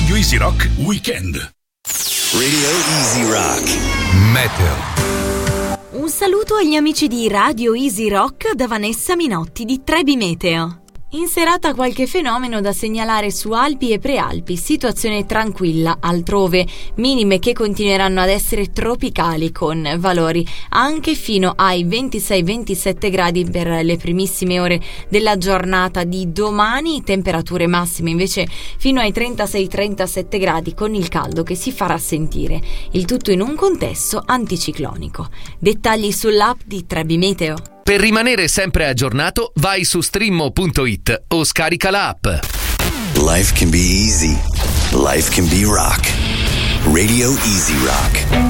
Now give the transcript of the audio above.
Radio Easy Rock Weekend. Radio Easy Rock Meteo. Un saluto agli amici di Radio Easy Rock da Vanessa Minotti di Trebi Meteo. In serata qualche fenomeno da segnalare su Alpi e Prealpi, situazione tranquilla altrove, minime che continueranno ad essere tropicali con valori anche fino ai 26-27 gradi per le primissime ore della giornata di domani, temperature massime invece fino ai 36-37 gradi con il caldo che si farà sentire, il tutto in un contesto anticiclonico. Dettagli sull'app di Trebi Meteo. Per rimanere sempre aggiornato, vai su streammo.it o scarica l'app. Life can be easy. Life can be rock. Radio Easy Rock.